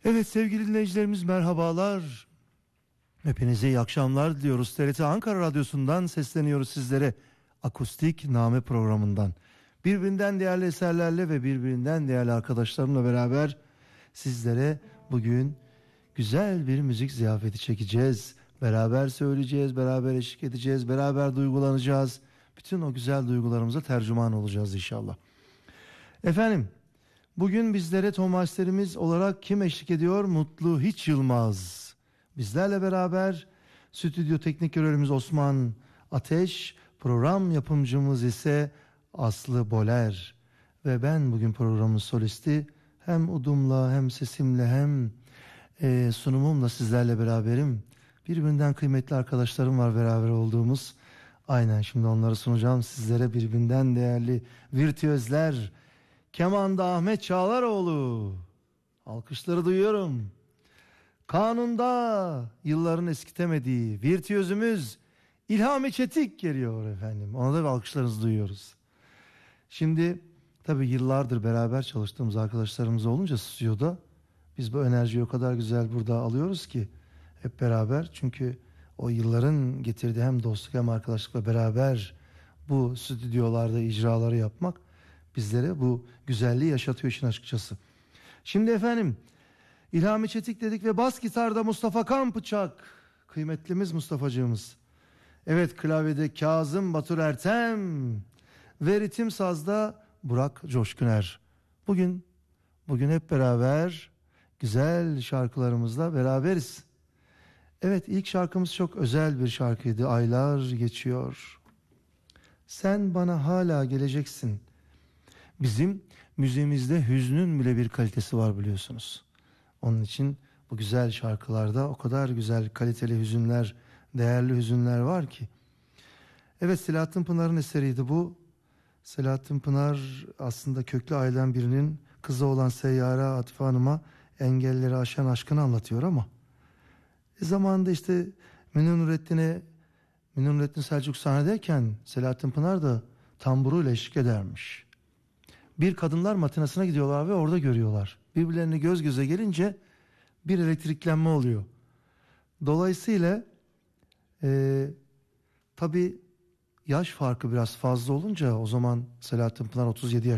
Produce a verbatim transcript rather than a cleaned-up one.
Evet sevgili dinleyicilerimiz, merhabalar. Hepinize iyi akşamlar diliyoruz. T R T Ankara Radyosu'ndan sesleniyoruz sizlere. Akustik Name programından. Birbirinden değerli eserlerle ve birbirinden değerli arkadaşlarımla beraber sizlere bugün güzel bir müzik ziyafeti çekeceğiz. Beraber söyleyeceğiz, beraber eşlik edeceğiz, beraber duygulanacağız. Bütün o güzel duygularımıza tercüman olacağız inşallah. Efendim, bugün bizlere Thomaslerimiz olarak kim eşlik ediyor? Mutlu Hiç Yılmaz. Bizlerle beraber stüdyo teknik görevlimiz Osman Ateş, program yapımcımız ise Aslı Boler. Ve ben bugün programın solisti, hem udumla hem sesimle hem e, sunumumla sizlerle beraberim. Birbirinden kıymetli arkadaşlarım var beraber olduğumuz. Aynen, şimdi onları sunacağım sizlere, birbirinden değerli virtüözler. Kemanda Ahmet Çağlaroğlu. Alkışları duyuyorum. Kanunda yılların eskitemediği virtüözümüz İlhami Çetik geliyor efendim. Ona da bir alkışlarınızı duyuyoruz. Şimdi tabii yıllardır beraber çalıştığımız arkadaşlarımız olunca stüdyoda biz bu enerjiyi o kadar güzel burada alıyoruz ki hep beraber. Çünkü o yılların getirdiği hem dostluk hem arkadaşlıkla beraber bu stüdyolarda icraları yapmak bizlere bu güzelliği yaşatıyor işin açıkçası. Şimdi efendim, İlhami Çetik dedik ve bas gitarda Mustafa Kampıçak, kıymetlimiz Mustafa'cığımız. Evet, klavyede Kazım Batur Ertem ve ritim sazda Burak Coşkuner. Bugün bugün hep beraber güzel şarkılarımızla beraberiz. Evet, ilk şarkımız çok özel bir şarkıydı. Aylar geçiyor, sen bana hala geleceksin. Bizim müziğimizde hüznün bile bir kalitesi var biliyorsunuz. Onun için bu güzel şarkılarda o kadar güzel kaliteli hüzünler, değerli hüzünler var ki. Evet, Selahattin Pınar'ın eseriydi bu. Selahattin Pınar aslında köklü aileden birinin kızı olan Seyyare Atıf Hanım'a engelleri aşan aşkını anlatıyor ama e zamanında işte Münir Nurettin'e Münir Nurettin Selçuk sahnedeyken Selahattin Pınar da tamburuyla eşlik edermiş. Bir kadınlar matinasına gidiyorlar ve orada görüyorlar. Birbirlerini göz göze gelince bir elektriklenme oluyor. Dolayısıyla e, tabii yaş farkı biraz fazla olunca, o zaman Selahattin Pınar otuz yedi yaş